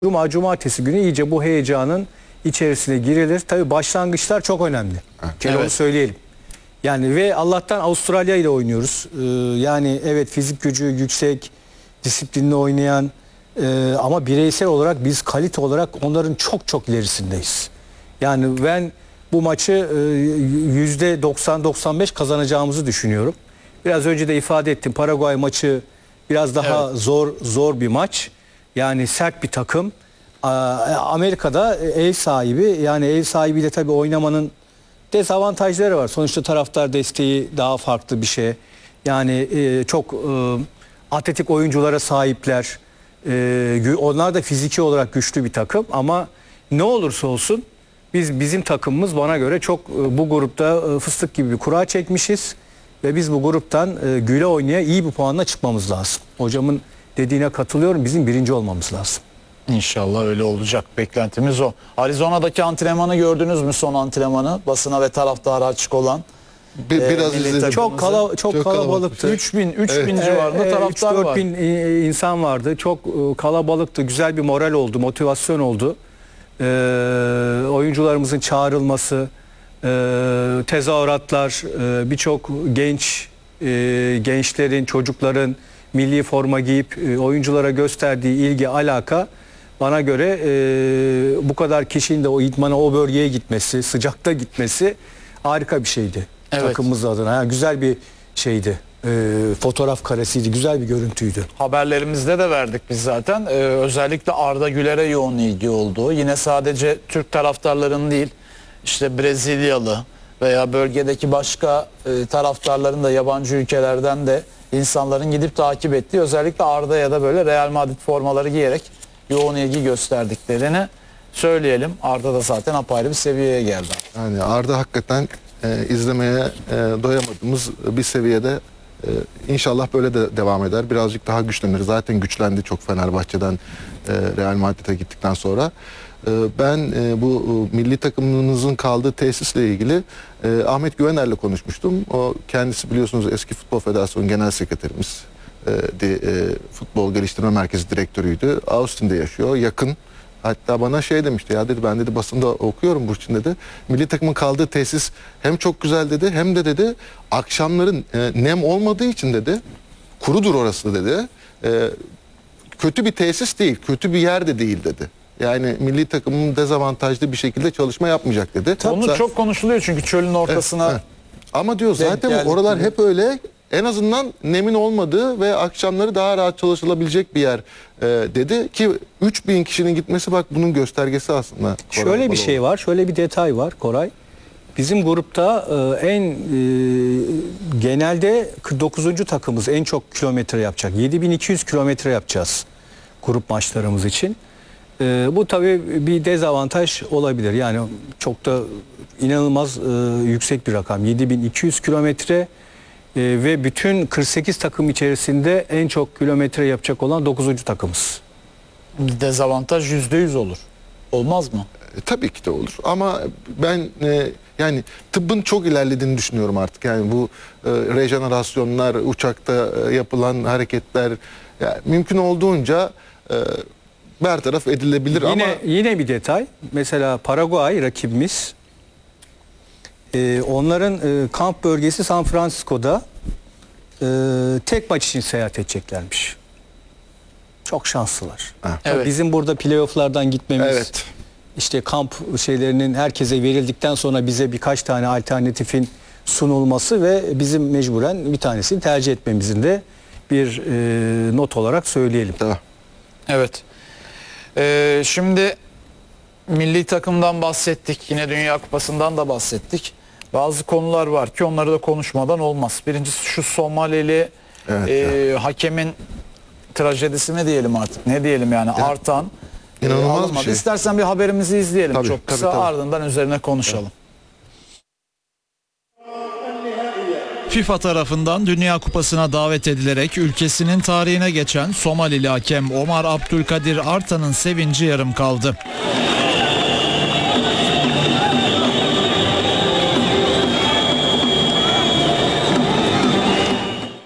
Cumartesi günü iyice bu heyecanın içerisine girilir. Tabii başlangıçlar çok önemli. Onu söyleyelim. Yani ve Allah'tan Avustralya ile oynuyoruz. Yani evet, fizik gücü yüksek, disiplinli oynayan ama bireysel olarak biz kalite olarak onların çok çok ilerisindeyiz. Yani ben bu maçı %90-95 kazanacağımızı düşünüyorum. Biraz önce de ifade ettim. Paraguay maçı biraz daha zor bir maç. Yani sert bir takım. Amerika'da ev sahibi, yani ev sahibiyle tabii oynamanın dezavantajları var. Sonuçta taraftar desteği daha farklı bir şey. Yani çok atletik oyunculara sahipler. Onlar da fiziki olarak güçlü bir takım ama ne olursa olsun bizim takımımız bana göre çok bu grupta fıstık gibi bir kura çekmişiz ve biz bu gruptan güle oynaya iyi bir puanla çıkmamız lazım. Hocamın dediğine katılıyorum. Bizim birinci olmamız lazım. İnşallah öyle olacak. Beklentimiz o. Arizona'daki antrenmanı gördünüz mü, son antrenmanı? Basına ve taraftara açık olan. Biraz izledim. Çok kalabalıktı. 3000 civarında taraftar var. 3-4 bin insan vardı. Çok kalabalıktı. Güzel bir moral oldu, motivasyon oldu. Oyuncularımızın çağrılması, tezahüratlar, birçok gençlerin, çocukların milli forma giyip oyunculara gösterdiği ilgi, alaka bana göre bu kadar kişinin de o idmana, o bölgeye gitmesi, sıcakta gitmesi harika bir şeydi. Evet. Takımımız adına. Yani güzel bir şeydi. Fotoğraf karesiydi. Güzel bir görüntüydü. Haberlerimizde de verdik biz zaten. Özellikle Arda Güler'e yoğun ilgi oldu. Yine sadece Türk taraftarların değil, işte Brezilyalı veya bölgedeki başka taraftarların da, yabancı ülkelerden de insanların gidip takip ettiği, özellikle Arda'ya da böyle Real Madrid formaları giyerek yoğun ilgi gösterdiklerini söyleyelim. Arda da zaten apayrı bir seviyeye geldi. Yani Arda hakikaten izlemeye doyamadığımız bir seviyede. İnşallah böyle de devam eder. Birazcık daha güçlenir. Zaten güçlendi çok Fenerbahçe'den Real Madrid'e gittikten sonra. Ben bu milli takımımızın kaldığı tesisle ilgili Ahmet Güvener'le konuşmuştum. O kendisi biliyorsunuz eski Futbol Federasyonu Genel Sekreterimiz. Futbol Geliştirme Merkezi Direktörüydü. Austin'de yaşıyor, yakın. Hatta bana şey demişti, ya dedi, ben dedi basında okuyorum Burçin dedi. Milli takımın kaldığı tesis hem çok güzel dedi, hem de dedi akşamların nem olmadığı için dedi, kurudur orası dedi. Kötü bir tesis değil, kötü bir yer de değil dedi. Yani milli takımın dezavantajlı bir şekilde çalışma yapmayacak dedi. Onu çok konuşuluyor çünkü çölün ortasına. Ama diyor zaten oralar hep öyle. En azından nemin olmadığı ve akşamları daha rahat çalışılabilecek bir yer dedi ki 3000 kişinin gitmesi bak bunun göstergesi aslında. Şöyle bir şey var, şöyle bir detay var Koray. Bizim grupta genelde 49. takımız en çok kilometre yapacak. 7200 kilometre yapacağız grup maçlarımız için. Bu tabii bir dezavantaj olabilir. Yani çok da inanılmaz yüksek bir rakam. 7200 kilometre ve bütün 48 takım içerisinde en çok kilometre yapacak olan 9. takımız. Dezavantaj %100 olur. Olmaz mı? Tabii ki de olur. Ama ben yani tıbbın çok ilerlediğini düşünüyorum artık. Yani bu rejenerasyonlar, uçakta yapılan hareketler yani mümkün olduğunca bertaraf edilebilir yine bir detay. Mesela Paraguay rakibimiz. Onların kamp bölgesi San Francisco'da, tek maç için seyahat edeceklermiş. Çok şanslılar. Evet. Bizim burada playoff'lardan gitmemiz, işte kamp şeylerinin herkese verildikten sonra bize birkaç tane alternatifin sunulması ve bizim mecburen bir tanesini tercih etmemizin de bir not olarak söyleyelim. Evet. Şimdi milli takımdan bahsettik. Yine Dünya Kupası'ndan da bahsettik. Bazı konular var ki onları da konuşmadan olmaz. Birincisi şu Somalili hakemin trajedisi mi diyelim artık? Ne diyelim yani? Artan. İnanılmaz bir şey. İstersen bir haberimizi izleyelim çok kısa. Tabii. Ardından üzerine konuşalım. FIFA tarafından Dünya Kupası'na davet edilerek ülkesinin tarihine geçen Somalili hakem Omar Abdülkadir Artan'ın sevinci yarım kaldı.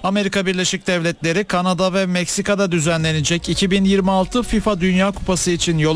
Amerika Birleşik Devletleri, Kanada ve Meksika'da düzenlenecek 2026 FIFA Dünya Kupası için yola